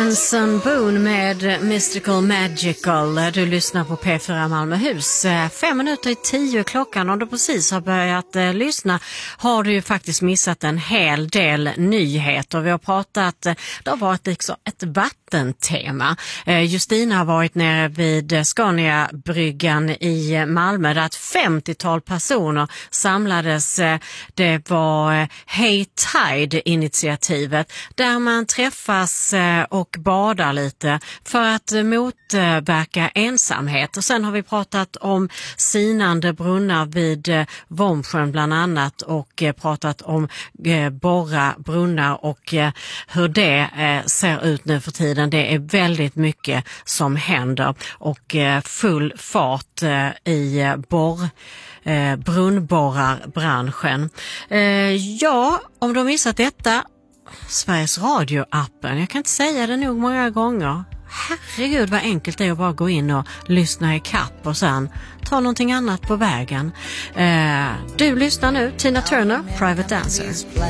Benson Boone med Mystical Magical. Du lyssnar på P4 Malmöhus. 9:05 klockan, och du precis har börjat lyssna har du ju faktiskt missat en hel del nyheter. Vi har pratat, det har varit liksom ett vattentema. Justina har varit nere vid Scania-bryggan i Malmö där ett 50-tal personer samlades. Det var Hey Tide-initiativet där man träffas och badar lite för att motverka ensamhet. Och sen har vi pratat om sinande brunnar vid Vombsjön bland annat, och pratat om borra brunnar och hur det ser ut nu för tiden. Det är väldigt mycket som händer och full fart i brunnborrarbranschen. Ja, om du har missat detta, Sveriges Radio-appen. Jag kan inte säga det nog många gånger. Herregud vad enkelt det är att bara gå in och lyssna i kapp och sen ta någonting annat på vägen. Du lyssnar nu, Tina Turner, Private Dancer.